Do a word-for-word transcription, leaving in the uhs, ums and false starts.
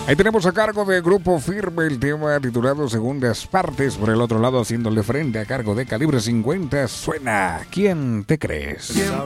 Ahí tenemos a cargo de Grupo Firme el tema titulado Segundas Partes. Por el otro lado, haciéndole frente a cargo de Calibre cincuenta, suena ¿Quién te crees?